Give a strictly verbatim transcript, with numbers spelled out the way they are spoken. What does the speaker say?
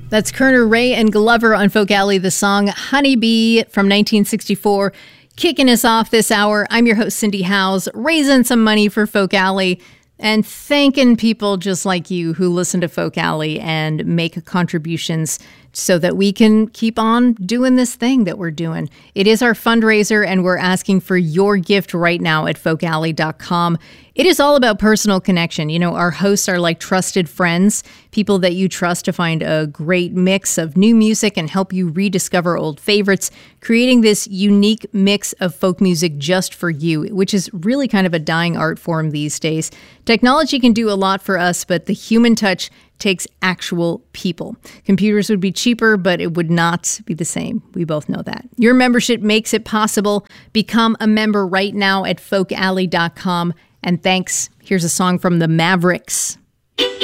That's Kerner, Ray, and Glover on Folk Alley, the song Honeybee from nineteen sixty-four. Kicking us off this hour, I'm your host, Cindy Howes, raising some money for Folk Alley and thanking people just like you who listen to Folk Alley and make contributions so that we can keep on doing this thing that we're doing. It is our fundraiser, and we're asking for your gift right now at folk alley dot com. It is all about personal connection. You know, our hosts are like trusted friends, people that you trust to find a great mix of new music and help you rediscover old favorites, creating this unique mix of folk music just for you, which is really kind of a dying art form these days. Technology can do a lot for us, but the human touch takes actual people. Computers would be cheaper, but it would not be the same. We both know that. Your membership makes it possible. Become a member right now at folk alley dot com. And thanks. Here's a song from the Mavericks.